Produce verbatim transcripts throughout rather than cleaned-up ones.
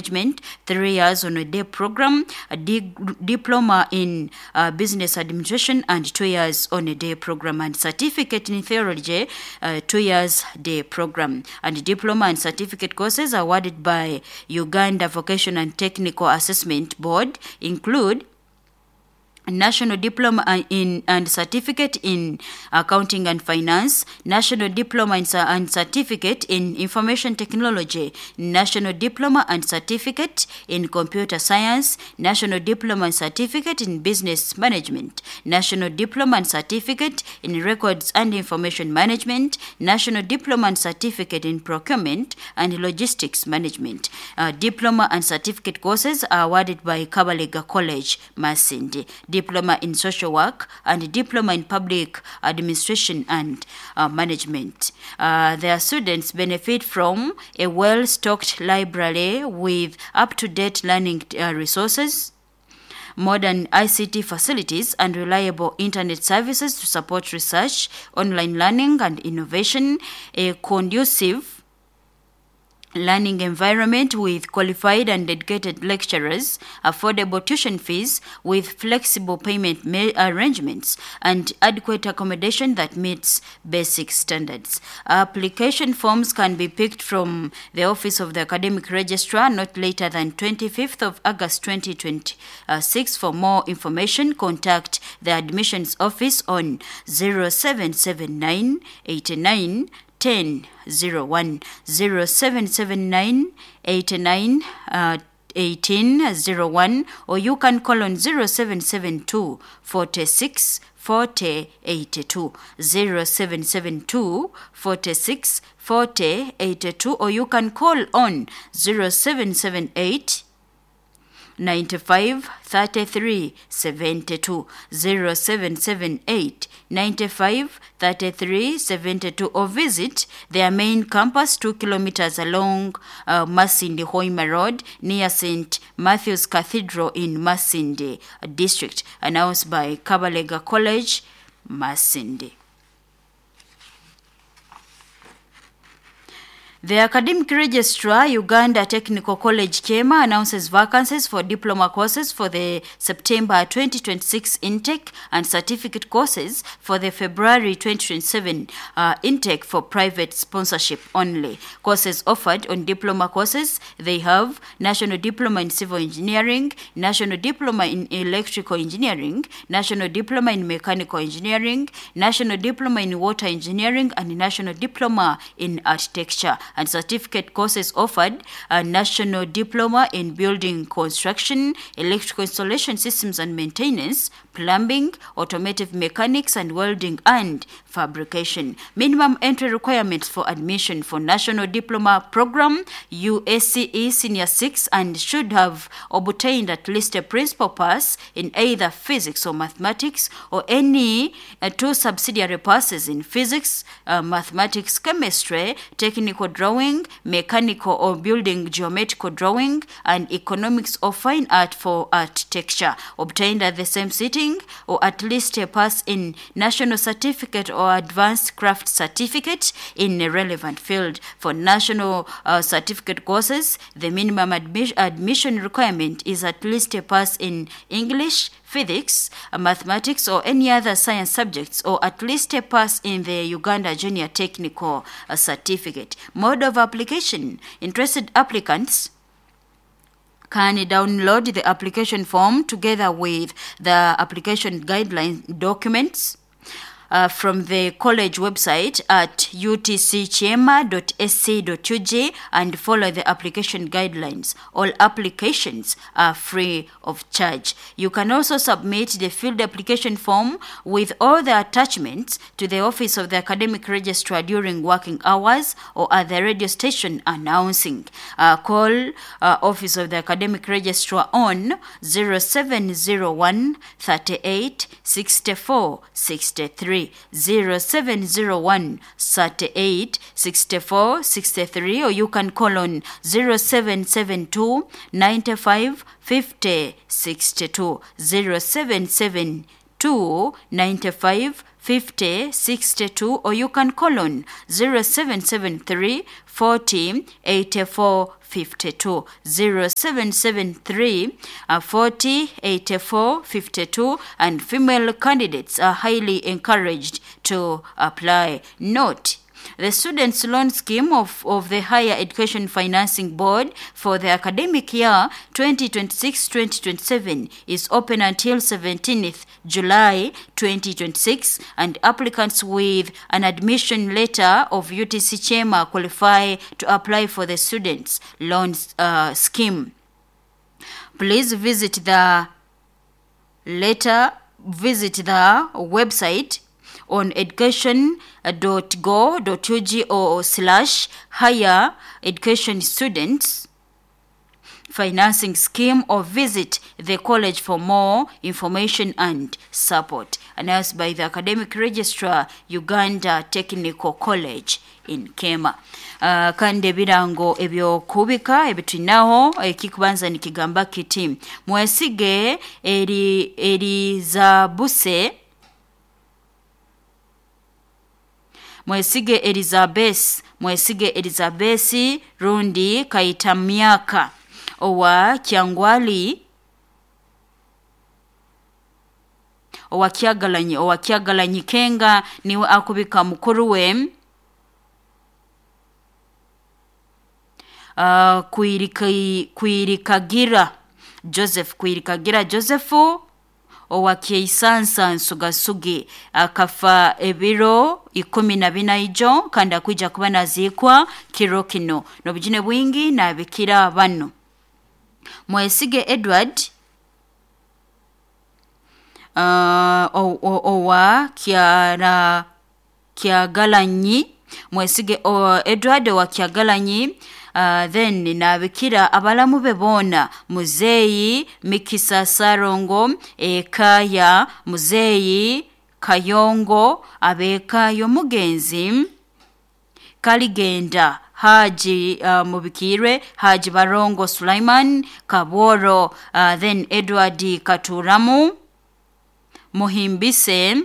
management, three years on a day program, a di- diploma in uh, business administration, and two years on a day program, and certificate in theology, uh, two years day program. And diploma and certificate courses awarded by Uganda Vocational and Technical Assessment Board include National Diploma in and Certificate in Accounting and Finance, National Diploma in, and Certificate in Information Technology, National Diploma and Certificate in Computer Science, National Diploma and Certificate in Business Management, National Diploma and Certificate in Records and Information Management, National Diploma and Certificate in Procurement and Logistics Management. Uh, diploma and certificate courses are awarded by Kabalega College, Masindi. Diploma in Social Work, and Diploma in Public Administration and uh, Management. Uh, their students benefit from a well-stocked library with up-to-date learning uh, resources, modern I C T facilities, and reliable internet services to support research, online learning, and innovation, a conducive learning environment with qualified and dedicated lecturers, affordable tuition fees with flexible payment ma- arrangements, and adequate accommodation that meets basic standards. Application forms can be picked from the Office of the Academic Registrar not later than twenty-fifth of August twenty twenty-six. For more information, contact the admissions office on zero seven seven nine eight nine ten zero one, zero seven seven nine eight nine eighteen zero one, or you can call on zero seven seven two forty-six forty eighty-two, zero seven seven two forty-six forty eighty-two, or you can call on zero seven seven eight ninety-five thirty-three seventy-two, zero seven seven eight ninety-five thirty-three seventy-two, or visit their main campus two kilometers along uh, Masindi Hoima Road near Saint Matthew's Cathedral in Masindi District. Announced by Kabalega College, Masindi. The Academic Registrar, Uganda Technical College, Kema, announces vacancies for diploma courses for the September twenty twenty-six intake and certificate courses for the February twenty twenty-seven uh, intake for private sponsorship only. Courses offered on diploma courses, they have National Diploma in Civil Engineering, National Diploma in Electrical Engineering, National Diploma in Mechanical Engineering, National Diploma in Water Engineering, and National Diploma in Architecture. And certificate courses offered a National Diploma in Building Construction, Electrical Installation Systems and Maintenance, Plumbing, Automotive Mechanics, and Welding and Fabrication. Minimum entry requirements for admission for National Diploma Program, U S C E Senior six, and should have obtained at least a principal pass in either physics or mathematics, or any uh, two subsidiary passes in physics, uh, mathematics, chemistry, technical drawing, mechanical or building geometrical drawing, and economics or fine art for architecture, obtained at the same sitting, or at least a pass in National Certificate or Advanced Craft Certificate in a relevant field. For national uh, certificate courses, the minimum admi- admission requirement is at least a pass in English, physics, uh, mathematics, or any other science subjects, or at least a pass in the Uganda Junior Technical uh, Certificate. Mode of application. Interested applicants can download the application form together with the application guideline documents Uh, from the college website at u t c chema dot s c dot u g and follow the application guidelines. All applications are free of charge. You can also submit the field application form with all the attachments to the Office of the Academic Registrar during working hours or at the radio station announcing. Uh, call uh, Office of the Academic Registrar on zero seven zero one thirty-eight sixty-four sixty-three. zero seven zero one thirty-eight sixty-four sixty-three, or you can call on zero seven seven two ninety-five fifty sixty-two, zero seven seven two ninety-five fifty sixty-two, or you can call on zero seven seven three forty eighty-four fifty-two zero seven seven three forty eighty-four fifty-two, and female candidates are highly encouraged to apply. Note: the Students' Loan Scheme of, of the Higher Education Financing Board for the academic year twenty twenty-six twenty twenty-seven is open until seventeenth July twenty twenty-six, and applicants with an admission letter of U T C Chema qualify to apply for the Students' Loan uh, Scheme. Please visit the letter, visit the website on education dot go dot u g or slash higher education students financing scheme, or visit the college for more information and support. Announced by the Academic Registrar, Uganda Technical College in Kema. Uh, kande birango ebyo kubika ebitinaho ekikubanza nikigamba kiti mwesige eri eri za buse Mwesige Elizabeth, Mwesige Elizabeth Rundi Kaitamyaka owa Kyangwali owa Kyagalanyi owa Kyagalanyi Kenga niwe akubika mukuru we uh, kuirika kuirikagira Joseph kuirikagira Josephu owa Keisansa Nsugasugi akafa ebiro ikumi na bina ijo kanda kuja kuba nazikwa Kirokino nobujine bwingi na bikira bano. Mwesige Edward uh, owa Kiara Kyagalanyi Mwesige o Edward wa Kyagalanyi. Uh, then na bikira abalamu bebona muzeyi Mikisa Sarongo ekaya muzeyi Kayongo abeka yo mugenzi Kaligenda Haji uh, Mubikire Haji Barongo Sulaiman Kaboro, uh, then Edward Katuramu Muhimbise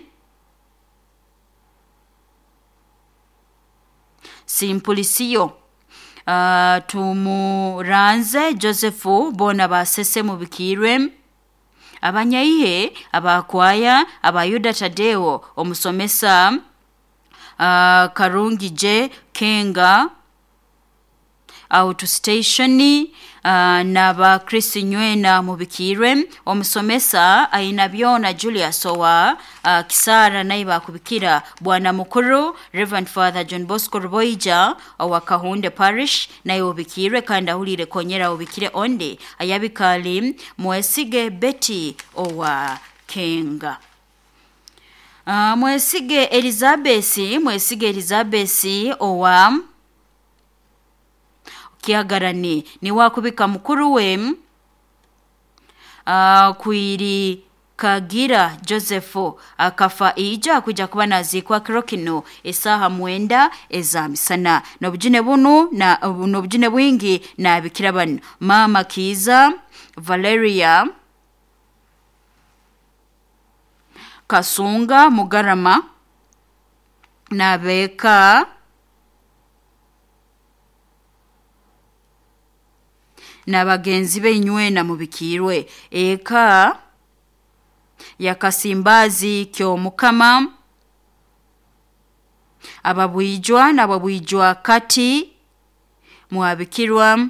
Simpulisio Uh, tumuranze Josephu bona basese mubikirwe abanyayihe abakwaya abayuda Tadeo omusomesa uh, Karungi je Kenga out station uh, naba Chris Nywena mubikirwe omusomesa aina byona Julius owa uh, Kisara naiba kubikira bwana mukuru Reverend Father John Bosco Ruboija owa Kahunde Parish naye obikirwe kanda hulire konyera obikire onde ayabikali Mwesige Betty owa Kenga. Uh, Mwesige Elizabeth Mwesige Elizabeth owa Kiagarani ni wakubika mukuru we uh, kuiri Kagira Josephu akafa ija kuja kuba nazikwa Kirokino esaha mwenda ezamisana nobujine bunu na nobujine bwingi na bikira bano Mama Kiza Valeria Kasunga Mugarama na beka na bagenzi benywena mubikirwe eka Yakasimbazi Kyo Mukama ababwijwa nababwijwa kati mwabikirwa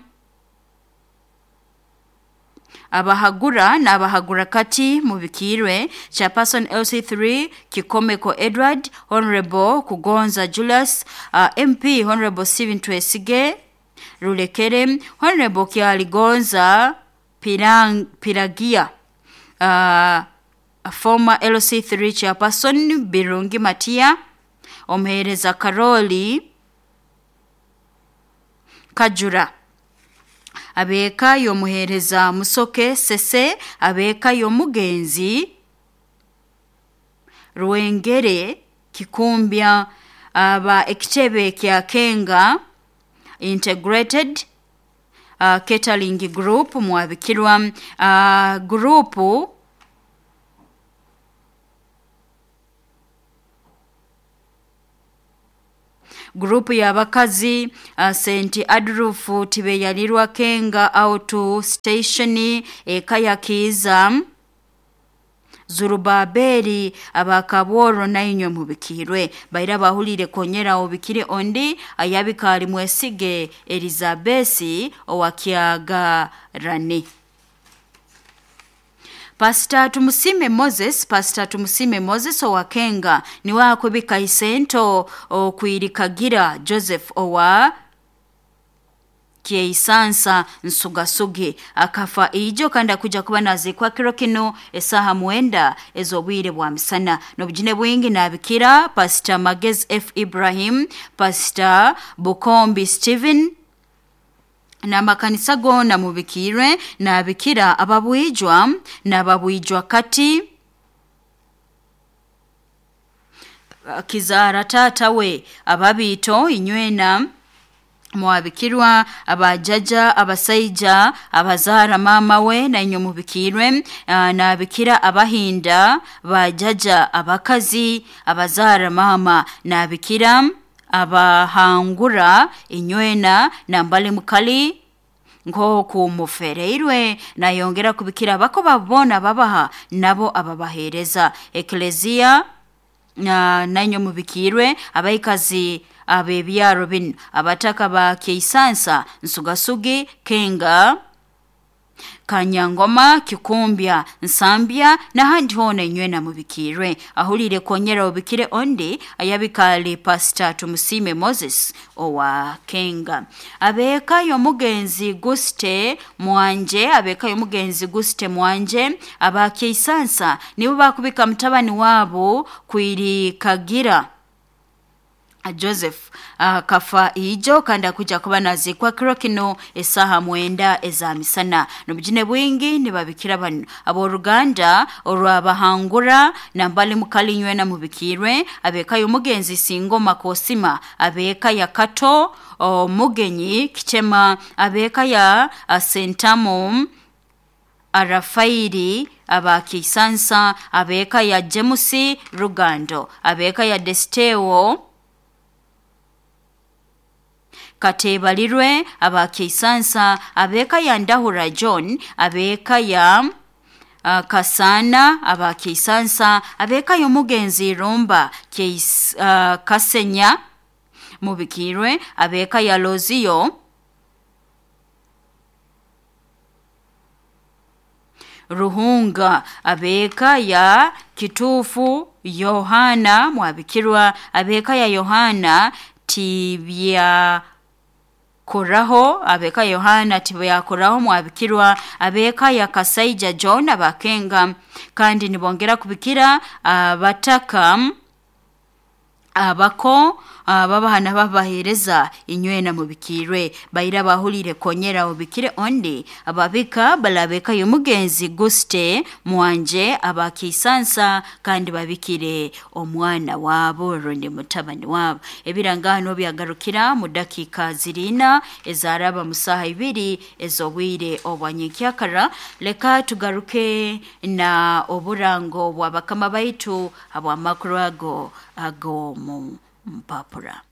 abahagura nabahagura kati mubikirwe Chairperson L C three Kikomeko Edward, Honorable Kugonza Julius, uh, M P Honorable Steven Twesige Rulekere, Honorable Kialigonza Pirang Piragia, uh, former L C three Chairperson Birungi Matia, Omhereza Karoli Kajura, abeka yo muhereza Musoke Sese, abeka yo mugenzi Ruengere Kikumbya, aba ekitebe kya Kenga Integrated uh, Catering Group mwabikirwa uh, group Group y'abakazi uh, Saint Adolf Tibeyalirwa Kenga Auto Station ekaya kiza Zurubaberi abakaboro nainyo mubikirwe baira bahulire konyera obikire ondi ayabikali mwesige Elizabeth owakiaga rani. Pastor Tumusime Moses, Pastor Tumusime Moses owakenga niwe akwebika isento okuirikagira Joseph owa Kieisansa Nsugasuge akafa ijo kanda kuja kuba nazikwa kiro kino esaha mwenda ezobwire bwa misana nobujine bwingi nabikira Pastor Magez F Ibrahim, Pastor Bukombi Steven na makanisa gona mubikire nabikira ababuijwa nababuijwa kati Kizara tata we ababito inywena mwabikirwa abajaja abasaija abazara mama we na inyo mubikirwe uh, nabikira abahinda bajaja abakazi abazara mama nabikira abahangura inywena nambale mukali ngo kumufereirwe na yongera kubikira bako babona babaha nabo ababahereza Ecclesia na nanyo mubikirwe abayikazi abebyaro bin abataka ba Kieisansa Nsugasugi Kenga Kanyangoma Kikumbya Nsambya na handi hone nywena mubikirwe ahulire konyera obikire ondi ayabikali Pastor Tumusime Moses owa Kenga abeka yomugenzi Guste Mwanje abeka yomugenzi Guste Mwanje aba Kieisansa nibo bakubika mtabani wabo kuiri kagira Joseph uh, kafa ijo kanda kuja kuba nazikwa kiro kino esaha mwenda ezamisana nobujine bwingi nibabikira bano abo Ruganda olwabahangura nambali mukali nywena mubikirwe abeka yomugenzi Singoma Kosima abeka ya Kato o mugenyi Kichema abeka ya uh, Sentamo Arafairi aba Kieisansa abeka ya Jemusi Rugando abeka ya Desteo Katebalirwe aba Kieisansa abeka ya Ndahura John abeka ya uh, Kasana aba Kieisansa abeka yomugenzi Romba Keis, uh, Kasenya mubikirwe abeka ya Lozio Ruhunga abeka ya Kitufu Yohana mwabikirwa abeka ya Yohana Tibya Koraho abeka Yohana Tibya Koraho mwabikirwa abeka ya Kasaija John abakenga kandi nibongera kubikira abataka abako babahana babahereza inywena mubikirwe bayira bahulire konyera obikire ondi ababika balabeka yomugenzi Guste Mwanje aba Kieisansa kandi babikire omwana wabo ronde mutabani wabo ebirangano byagarukira mu dakika zirina ezaraba musaha ibiri ezobwire obwanyikyakara leka tugaruke na oburango bwabakama baitu abwa makuru ago ago mu mpapura.